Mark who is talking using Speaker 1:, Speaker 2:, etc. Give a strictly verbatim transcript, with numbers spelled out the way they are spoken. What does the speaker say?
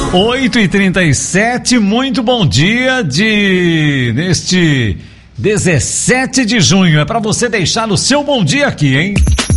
Speaker 1: oito e trinta e sete, muito bom dia de neste dezessete de junho. É para você deixar o seu bom dia aqui, hein?